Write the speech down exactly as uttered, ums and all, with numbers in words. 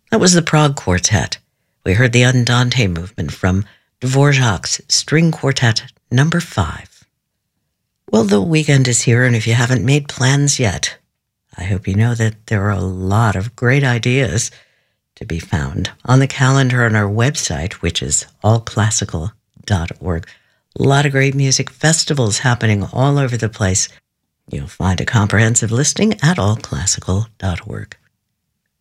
That was the Prague Quartet. We heard the Andante movement from Dvorak's String Quartet number five. Well, the weekend is here, and if you haven't made plans yet, I hope you know that there are a lot of great ideas to be found on the calendar on our website, which is all classical dot org. A lot of great music festivals happening all over the place. You'll find a comprehensive listing at all classical dot org.